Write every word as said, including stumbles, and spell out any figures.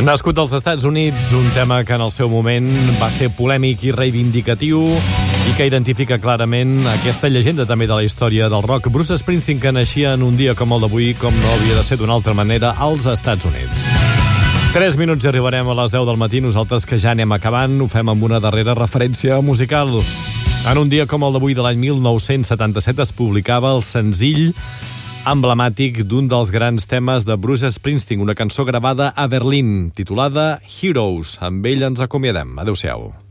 Nascut als Estats Units, un tema que en el seu moment va ser polèmic i reivindicatiu i que identifica clarament aquesta llegenda també de la història del rock. Bruce Springsteen, que naixia en un dia com el d'avui, com no havia de ser d'una altra manera, als Estats Units. Tres minuts i arribarem a les deu del matí. Nosaltres, que ja anem acabant, ho fem amb una darrera referència musical. En un dia com el d'avui de l'any mil nou-cents setanta-set es publicava el senzill emblemàtic d'un dels grans temes de Bruce Springsteen, una cançó gravada a Berlín, titulada Heroes. Amb ell ens acomiadem. Adéu-siau.